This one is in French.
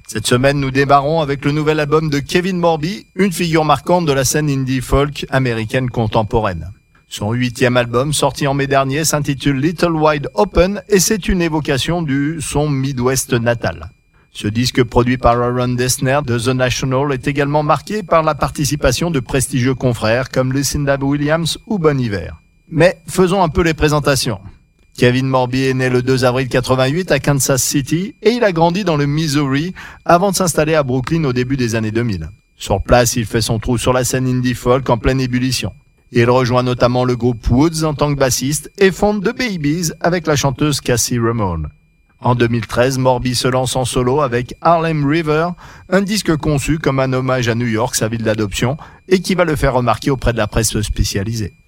Cette semaine, nous démarrons avec le nouvel album de Kevin Morby, une figure marquante de la scène indie folk américaine contemporaine. Son 8e album, sorti en mai dernier, s'intitule Little Wide Open et c'est une évocation du son Midwest natal. Ce disque produit par Aaron Dessner de The National est également marqué par la participation de prestigieux confrères comme Lucinda Williams ou Bon Iver. Mais faisons un peu les présentations. Kevin Morby est né le 2 avril 88 à Kansas City et il a grandi dans le Missouri avant de s'installer à Brooklyn au début des années 2000. Sur place, il fait son trou sur la scène indie folk en pleine ébullition. Il rejoint notamment le groupe Woods en tant que bassiste et fonde The Babies avec la chanteuse Cassie Ramone. En 2013, Morby se lance en solo avec Harlem River, un disque conçu comme un hommage à New York, sa ville d'adoption, et qui va le faire remarquer auprès de la presse spécialisée.